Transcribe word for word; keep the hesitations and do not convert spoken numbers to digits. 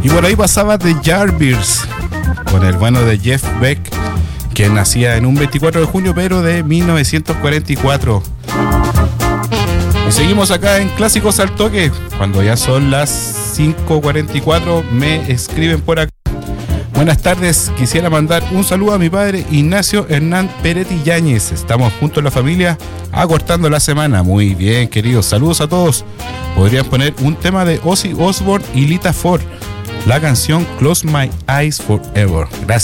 Y por ahí pasaba The Yardbirds con el bueno de Jeff Beck, que nacía en un veinticuatro de junio, pero de mil novecientos cuarenta y cuatro. Y seguimos acá en Clásicos al Toque. Cuando ya son las cinco cuarenta y cuatro, me escriben por acá. Buenas tardes, quisiera mandar un saludo a mi padre Ignacio Hernán Peretti Yáñez. Estamos juntos en la familia, acortando la semana. Muy bien, queridos, saludos a todos. Podrían poner un tema de Ozzy Osbourne y Lita Ford, la canción Close My Eyes Forever. Gracias.